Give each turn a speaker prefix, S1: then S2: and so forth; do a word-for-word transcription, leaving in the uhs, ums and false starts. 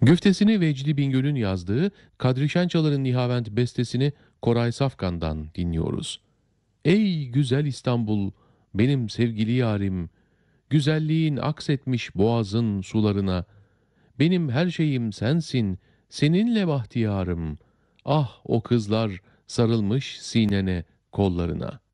S1: Güftesini Vecdi Bingöl'ün yazdığı Kadri Şençalar'ın Nihavent bestesini Koray Safkan'dan dinliyoruz. Ey güzel İstanbul, benim sevgili yarim, güzelliğin aksetmiş boğazın sularına, benim her şeyim sensin, seninle bahtiyarım. Ah o kızlar sarılmış sinene, kollarına.